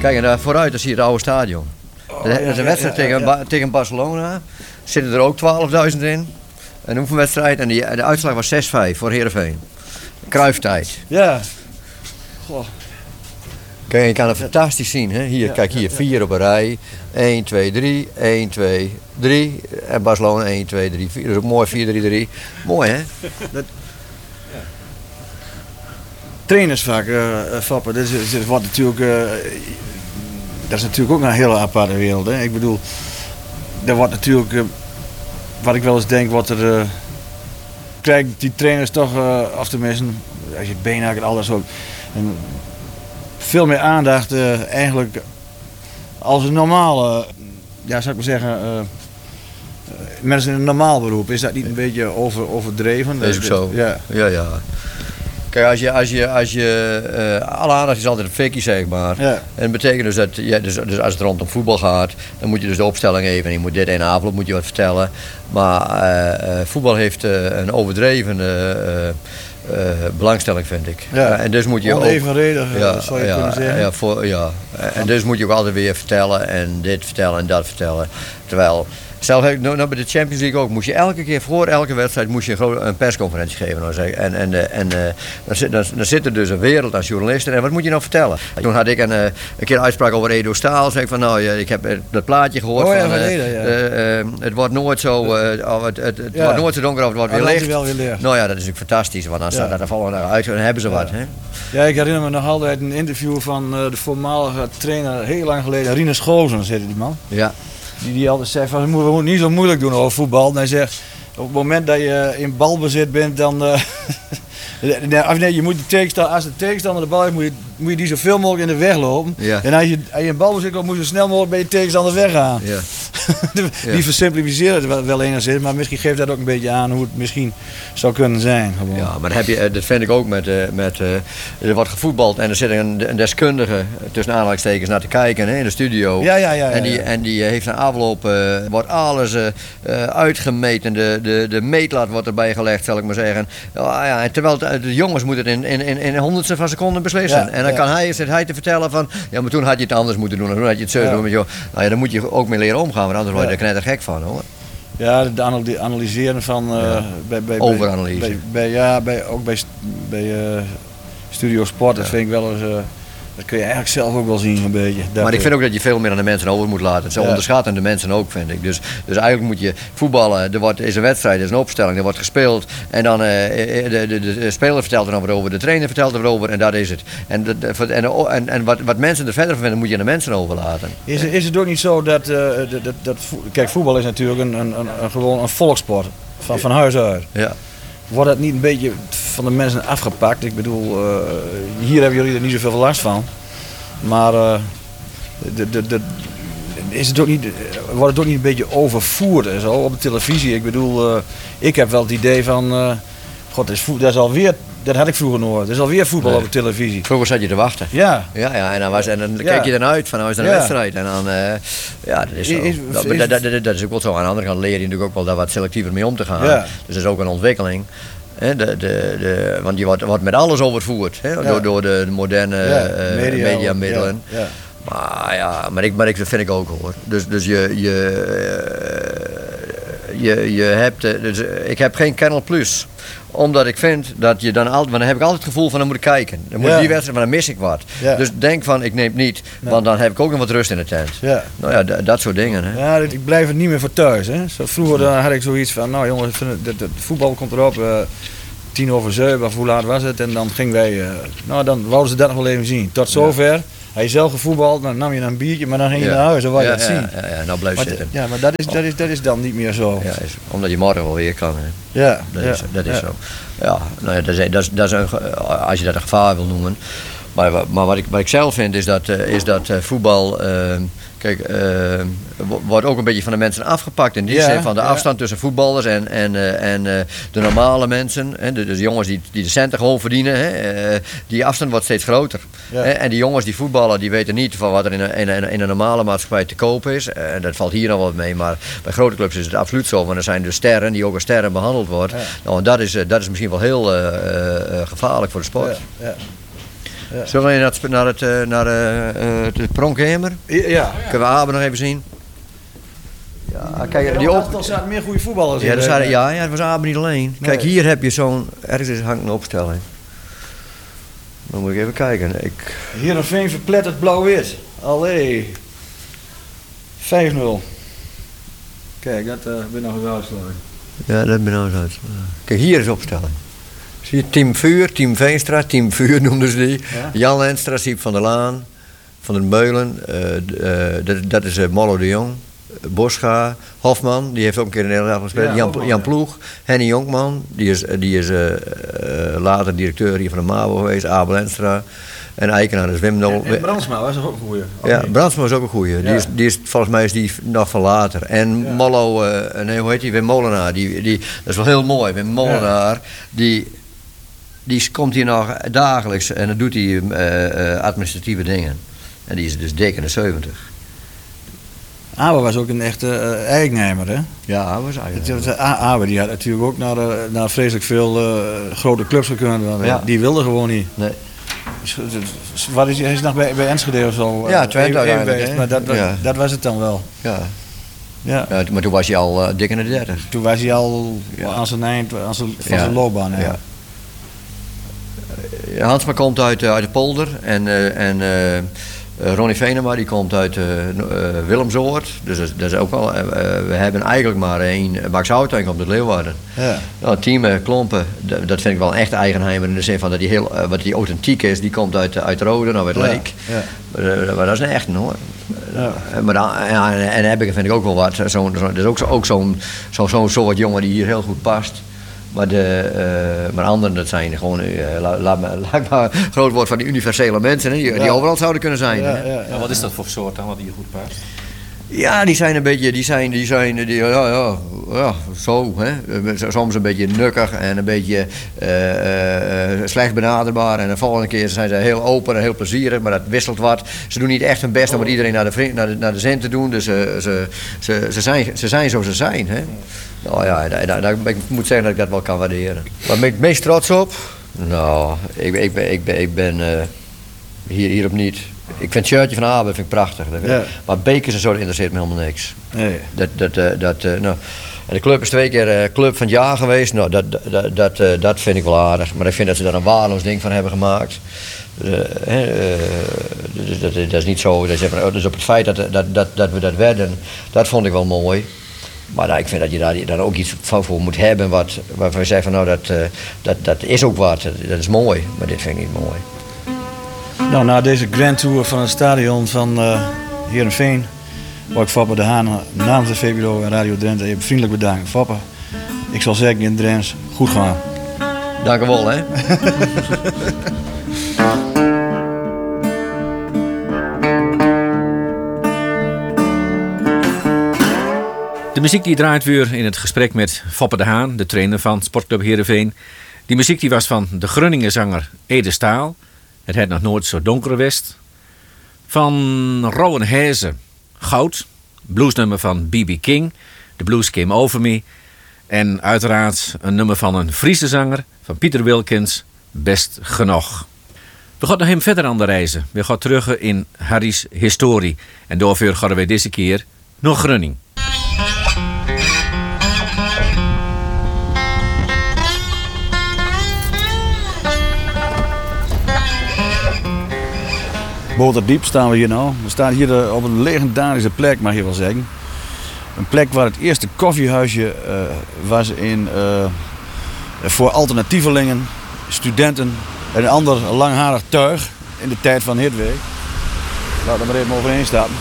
Kijk, en daar vooruit zie je het oude stadion. Dat is een wedstrijd tegen Barcelona. Zitten er ook 12.000 in. Een oefenwedstrijd en de uitslag was 6-5 voor Heerenveen. Cruijfftijd. Ja. Goh. Kijk, je kan het fantastisch zien. Hè? Hier, kijk hier, 4 op een rij. 1, 2, 3, 1, 2, 3. En Barcelona 1, 2, 3, 4. Dat is ook mooi, 4, 3, 3. Mooi, hè? Trainersvak, Foppe, dat wordt natuurlijk, dat is natuurlijk ook een hele aparte wereld. Hè? Ik bedoel, er wordt natuurlijk, wat ik wel eens denk, wordt er, krijgen die trainers toch, of tenminste, als je beenhaakt en alles ook, en veel meer aandacht eigenlijk als een normale, ja zou ik maar zeggen, mensen in een normaal beroep. Is dat niet een beetje overdreven? Dat is ook zo. Ja. Kijk, als je alle aandacht is altijd een fikkie, zeg maar. Ja. En dat betekent dus dat dus als het rondom voetbal gaat, dan moet je dus de opstelling even. En je moet dit in avond moet je wat vertellen. Maar voetbal heeft een overdreven belangstelling, vind ik. Ja. En dus moet je onevenredig, zou je kunnen zeggen. En dus moet je ook altijd weer vertellen en dit vertellen en dat vertellen. Terwijl, zelf heb ik bij de Champions League ook, moest je elke keer voor elke wedstrijd moest je een persconferentie geven. En dan zit er dus een wereld aan journalisten en wat moet je nou vertellen? Toen had ik een keer een uitspraak over Edo Staal. Zei ik van nou, ik heb dat plaatje gehoord van het wordt nooit zo, wordt nooit zo donker of het wordt weer licht. Nou ja, dat is natuurlijk fantastisch, want dan staat er volgende uit en dan hebben ze wat. Hè? Ja, ik herinner me nog altijd een interview van de voormalige trainer, heel lang geleden, Rinus Goosen, heette die man. Ja. Die altijd zegt van, we moeten niet zo moeilijk doen over voetbal. En hij zegt, op het moment dat je in balbezit bent, dan... je moet als de tegenstander de bal heeft, moet je die zoveel mogelijk in de weg lopen. Ja. En als je in balbezit komt, moet je zo snel mogelijk bij je tegenstander weggaan. Ja. Die versimplificeert het wel enigszins, maar misschien geeft dat ook een beetje aan hoe het misschien zou kunnen zijn. Gewoon. Ja, maar dat vind ik ook er wordt gevoetbald en er zit een deskundige tussen aanhalingstekens naar te kijken in de studio. Ja. En die heeft een afloop, wordt alles uitgemeten, de meetlat wordt erbij gelegd, zal ik maar zeggen. En terwijl de jongens moeten het in honderdste van seconden beslissen. Ja, en dan zit hij te vertellen van, ja, maar toen had je het anders moeten doen, en toen had je het zo doen. Nou ja, daar moet je ook mee leren omgaan, want anders word je er knettergek van, hoor. Ja, de analyseren van... overanalyse. Ook bij Studio Sport, dat vind ik wel eens... dat kun je eigenlijk zelf ook wel zien, een beetje. Maar ik vind ook dat je veel meer aan de mensen over moet laten. Zo onderschatten de mensen ook, vind ik. Dus eigenlijk moet je voetballen, is een wedstrijd, er is een opstelling, er wordt gespeeld. En dan de speler vertelt er nog wat over, de trainer vertelt er wat over en dat is het. En wat mensen er verder van vinden, moet je aan de mensen overlaten. Is het ook niet zo dat kijk, voetbal is natuurlijk gewoon een volkssport, van huis uit. Ja. Wordt dat niet een beetje van de mensen afgepakt? Ik bedoel, hier hebben jullie er niet zoveel last van. Maar wordt het ook niet een beetje overvoerd en zo op de televisie? Ik bedoel, ik heb wel het idee van, god, dat is alweer, dat had ik vroeger nooit. Er is alweer voetbal op de televisie. Vroeger zat je te wachten. Ja. En dan keek je ernaar uit van, nou is er een wedstrijd. En dan, dat is zo. Dat is ook wel zo. Aan de andere kant leer je natuurlijk ook wel daar wat selectiever mee om te gaan. Ja. Dus dat is ook een ontwikkeling. Want je wordt met alles overvoerd door de moderne mediamiddelen. Ja. Maar dat vind ik ook, hoor. Dus je hebt... Dus ik heb geen Kernel Plus. Omdat ik vind dat je dan altijd... Want dan heb ik altijd het gevoel van, dan moet ik kijken. Dan moet die wedstrijd, maar dan mis ik wat. Ja. Dus denk van, ik neem het niet. Want dan heb ik ook nog wat rust in de tent. Ja. Nou ja, dat soort dingen. Hè. Ja, ik blijf er niet meer voor thuis. Hè. Vroeger had ik zoiets van, nou jongens, het voetbal komt erop. 6:10 of hoe laat was het? En dan gingen wij... dan wouden ze dat nog wel even zien. Tot zover. Hij zelf gevoetbald, dan nam je een biertje, maar dan ging je naar huis en wou je dat zien. Ja, nou blijf zitten. Ja, maar dat is dan niet meer zo. Ja, omdat je morgen wel weer kan. Hè. Ja. Dat is zo. Ja, nou ja, dat is als je dat een gevaar wil noemen. Maar wat ik zelf vind is dat voetbal... Kijk, wordt ook een beetje van de mensen afgepakt in die zin van de afstand tussen voetballers en de normale mensen. Hè, dus de jongens die de centen gewoon verdienen, hè, die afstand wordt steeds groter. Ja. Hè, en die jongens die voetballen, die weten niet van wat er in een normale maatschappij te koop is. Dat valt hier nog wel mee, maar bij grote clubs is het absoluut zo. Want er zijn dus sterren die ook als sterren behandeld worden. Ja. Nou, en dat is misschien wel heel gevaarlijk voor de sport. Ja. Ja. Zullen we naar het pronkkamer? Ja. Kunnen we Abe nog even zien? Ja, kijk, die op. Er zaten meer goede voetballers in. Ja, dat was Abe niet alleen. Nee. Kijk, hier heb je ergens hangt een opstelling. Dan moet ik even kijken. Heerenveen verpletterd blauw-wit. Allee. 5-0. Kijk, dat ben nog eens uitslagen. Ja, dat ben ik nou eens uit. Kijk, hier is opstelling. Zie je Team Vuur, Team Veenstra, Team Vuur noemden ze die. Ja. Jan Lenstra, Siep van der Laan, Van der Meulen, dat is Mollo de Jong. Boscha, Hofman, die heeft ook een keer in Nederland gespeeld. Ja, Jan Ploeg, Henny Jonkman, die is later directeur hier van de MAVO geweest. Abel Lenstra en Eikenaar is Wim Nol. En Brandsma was ook een goeie. Ja, Brandsma is ook een goeie. Ja. Volgens mij is die nog van later. En Mollo, hoe heet die? Wim Molenaar. Dat is wel heel mooi. Wim Molenaar, die komt hier nog dagelijks en dan doet hij administratieve dingen. En die is dus dik in de 70. Abe was ook een echte eigennemer, hè? Ja, hij was eigenlijk. Abe die had natuurlijk ook naar vreselijk veel grote clubs gekund. Ja. Die wilde gewoon niet. Nee. Wat is hij is nog bij Enschede of zo? Ja, Twente uiteindelijk, geweest, hè? maar dat was het dan wel. Ja. Ja. Ja, maar toen was hij al dik in de 30. Toen was hij al aan zijn eind van zijn loopbaan. Ja. Hansma komt uit de polder en Ronnie Venema die komt uit Willemsoord. Dus dat is ook al. We hebben eigenlijk maar één. Max Houtijn komt uit Leeuwarden. Ja. Nou, Team Klompen, dat vind ik wel een echte eigenheimer in de zin van dat hij wat die authentiek is, die komt uit Rode, nou uit Leek. Ja. Maar dat is een echte hoor. Ja. Maar dan, en Ebbingen vind ik ook wel wat. Dat is ook zo'n soort jongen die hier heel goed past. Maar anderen, dat zijn gewoon, laat maar groot woord van die universele mensen, hè, die overal zouden kunnen zijn. Ja, hè. ja. Wat is dat voor soort dan, wat hier goed past? Ja, die zijn een beetje, zo, hè. Soms een beetje nukkig en een beetje slecht benaderbaar. En de volgende keer zijn ze heel open en heel plezierig, maar dat wisselt wat. Ze doen niet echt hun best om met iedereen naar de zin te doen, dus ze zijn zoals ze zijn, hè. Nou ja, ik moet zeggen dat ik dat wel kan waarderen. Waar ben ik het meest trots op? Nou, ik ben hier op niet. Ik vind het shirtje van Abe vind ik prachtig. Ja. Maar bekers en zo, dat interesseert me helemaal niks. Nee. Nou, en de club is 2 keer club van het jaar geweest. Nou, dat vind ik wel aardig. Maar ik vind dat ze daar een waardeloos ding van hebben gemaakt. Dat is niet zo. Dus op het feit dat we dat werden, dat vond ik wel mooi. Maar ik vind dat je daar ook iets voor moet hebben waarvan je zegt van nou dat is ook wat, dat is mooi, maar dit vind ik niet mooi. Nou, na deze grand tour van het stadion van Heerenveen wil ik Foppe de Haan namens de VPRO en Radio Drenthe even vriendelijk bedanken. Foppe, ik zal zeggen in Drents, goed gaan. Dank u wel, hè. De muziek die draait weer in het gesprek met Foppe de Haan, de trainer van Sportclub Heerenveen. Die muziek die was van de Groninger zanger Ede Staal. Het had nog nooit zo donker west. Van Rowan Hezen, Goud. Bluesnummer van B.B. King. The Blues Came Over Me. En uiteraard een nummer van een Friese zanger, van Pieter Wilkins, Best Genoeg. We gaan nog hem verder aan de reizen. We gaan terug in Harry's historie. En daarvoor gaan we deze keer naar Groningen. Boterdiep staan we hier nou. We staan hier op een legendarische plek, mag je wel zeggen. Een plek waar het eerste koffiehuisje was voor alternatievelingen, studenten en een ander langharig tuig in de tijd van Hitweek. Laten we maar even overheen stappen.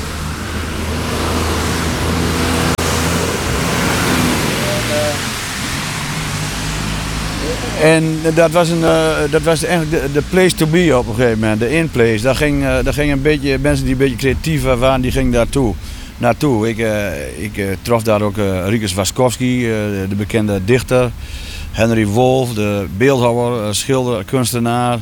En dat was eigenlijk de place to be op een gegeven moment, de in-place. Daar ging een beetje, mensen die een beetje creatief waren, die gingen naartoe. Ik trof daar ook Riekes Waskowski, de bekende dichter. Henry Wolf, de beeldhouwer, schilder, kunstenaar.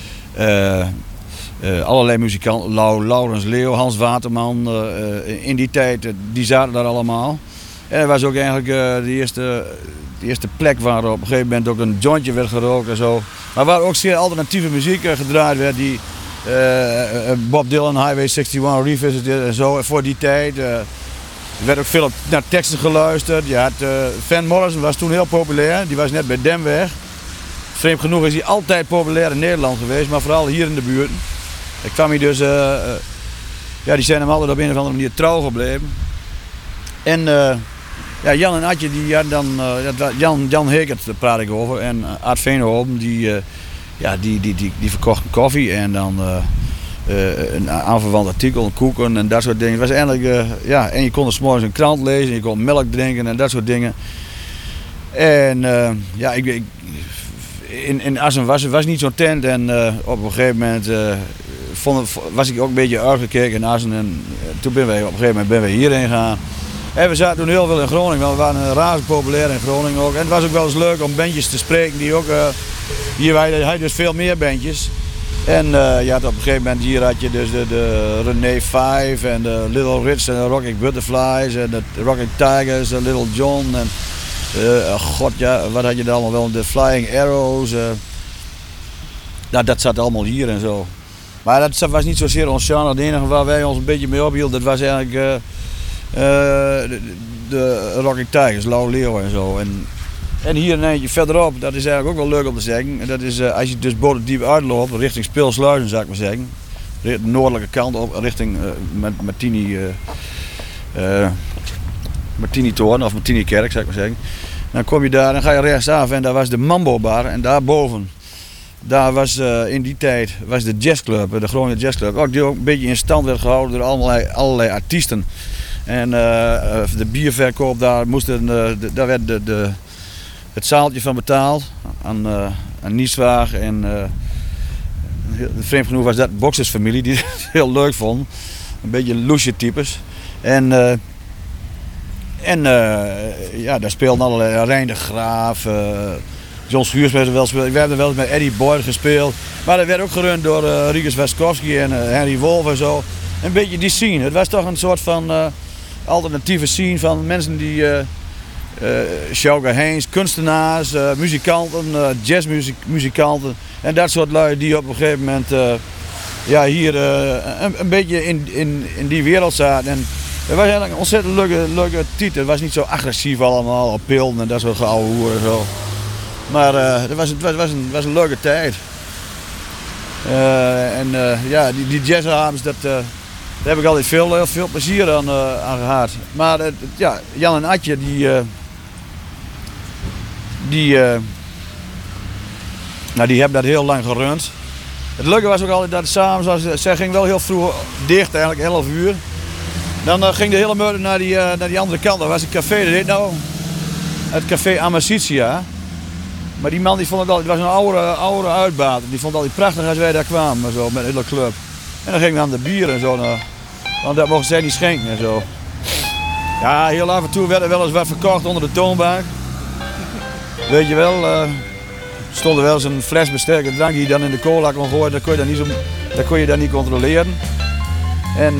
Allerlei muzikanten, Laurens Leeuw, Hans Waterman. In die tijd, die zaten daar allemaal. En dat was ook eigenlijk de eerste plek waar op een gegeven moment ook een jointje werd gerookt en zo. Maar waar ook zeer alternatieve muziek gedraaid werd. Die Bob Dylan, Highway 61 Revisited en zo. En voor die tijd er werd ook veel naar teksten geluisterd. Je had, Van Morrison was toen heel populair. Die was net bij Dem weg. Vreemd genoeg is hij altijd populair in Nederland geweest. Maar vooral hier in de buurt. Ik kwam hier dus... die zijn hem altijd op een of andere manier trouw gebleven. En Jan en Adje, die hadden dan... Jan Hekert praat ik over. En Art Veenhoven, die verkochten koffie. En dan een aanverwant artikel, koeken en dat soort dingen. Het was eigenlijk... en je kon er 's morgens een krant lezen. En je kon melk drinken en dat soort dingen. En in Assen was niet zo'n tent. En op een gegeven moment... was ik ook een beetje uitgekeken in Assen en toen ben wij op een gegeven moment hierheen gegaan. En we zaten toen heel veel in Groningen, want we waren razend populair in Groningen ook. En het was ook wel eens leuk om bandjes te spreken die ook, hier had je dus veel meer bandjes. En je had op een gegeven moment, hier had je dus de René 5 en de Little Rich en de Rocking Butterflies en de Rocking Tigers, de Little John en wat had je dan allemaal wel, de Flying Arrows. Dat zat allemaal hier en zo. Maar dat was niet zozeer ons genre. Het enige waar wij ons een beetje mee ophielden, dat was eigenlijk de Rocking Tigers, Lauw Leeuw en zo. En hier een eindje verderop, dat is eigenlijk ook wel leuk om te zeggen. Dat is als je dus Boterdiep uitloopt, richting Speelsluizen zou ik maar zeggen. De noordelijke kant op, richting Martini-toren of Martini-kerk zou ik maar zeggen. Dan kom je daar en ga je rechtsaf en daar was de Mambo Bar en daarboven. Daar was in die tijd de jazzclub, de Groningen Jazzclub, die ook een beetje in stand werd gehouden door allerlei artiesten. En de bierverkoop, daar werd het zaaltje van betaald aan Nieswaag. En vreemd genoeg was dat de boksersfamilie die het heel leuk vond. Een beetje loesje types. En daar speelden allerlei Rijn de Graaf. John Schuurs werd er wel gespeeld. We hebben wel eens met Eddie Boyd gespeeld. Maar dat werd ook gerund door Riekes Waskowski en Henry Wolf en zo. Een beetje die scene. Het was toch een soort van alternatieve scene van mensen die... Sjouke Heens, kunstenaars, muzikanten, jazzmuzikanten. En dat soort lui die op een gegeven moment hier een beetje in die wereld zaten. En het was eigenlijk een ontzettend leuke titel. Het was niet zo agressief allemaal, op pillen en dat soort geouwe hoer en zo. Maar het was een leuke tijd. Die jazzavonds, daar heb ik altijd heel veel plezier aan gehad. Maar Jan en Adje, die hebben dat heel lang gerund. Het leuke was ook altijd dat s'avonds, zij ging wel heel vroeg dicht, eigenlijk 11 uur. Dan ging de hele meute naar die andere kant. Dat was een café, dat heet nou het café Amicitia. Maar die man die vond het altijd, het was een oude uitbater. Die vond het altijd prachtig als wij daar kwamen, zo, met een hele club. En dan ging we aan de bier en zo, want dat mochten zij niet schenken en zo. Ja, heel af en toe werd er wel eens wat verkocht onder de toonbank. Weet je wel, stond er wel eens een fles besterkte drank die je dan in de cola kon gooien. Dat kon je dan niet controleren. En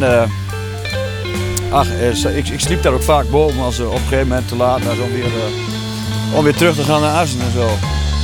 ik sliep daar ook vaak boven als op een gegeven moment te laat was om weer terug te gaan naar Assen en zo.